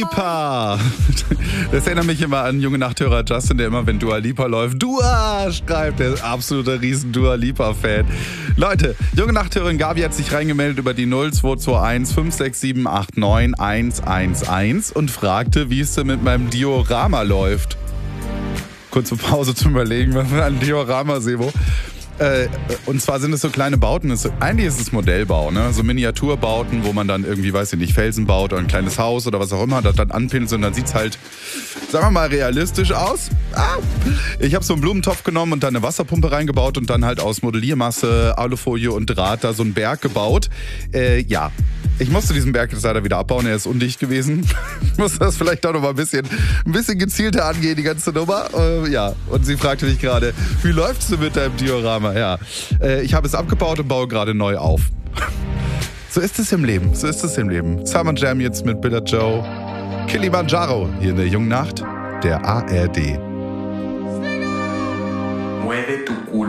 Lipa. Das erinnert mich immer an junge Nachthörer Justin, der immer, wenn Dua Lipa läuft, Dua schreibt, der ist absoluter riesen Dua Lipa-Fan. Leute, junge Nachthörerin Gabi hat sich reingemeldet über die 0221 567 89 111 und fragte, wie es denn mit meinem Diorama läuft. Kurze Pause zum Überlegen, was für ein Diorama, Sebo. Und zwar sind es so kleine Bauten, eigentlich ist es Modellbau, ne? So Miniaturbauten, wo man dann irgendwie, weiß ich nicht, Felsen baut oder ein kleines Haus oder was auch immer, das dann anpinselt und dann sieht es halt, sagen wir mal, realistisch aus. Ich habe so einen Blumentopf genommen und dann eine Wasserpumpe reingebaut und dann halt aus Modelliermasse, Alufolie und Draht da so einen Berg gebaut. Ja, ich musste diesen Berg jetzt leider wieder abbauen, er ist undicht gewesen. Ich musste das vielleicht auch noch mal ein bisschen gezielter angehen, die ganze Nummer. Ja, und sie fragte mich gerade, wie läuft's denn mit deinem Diorama? Ja, ich habe es abgebaut und baue gerade neu auf. So ist es im Leben, so ist es im Leben. Summer Jam jetzt mit Billa Joe. Kilimanjaro hier in der Jungnacht der ARD. Mueve tu culo.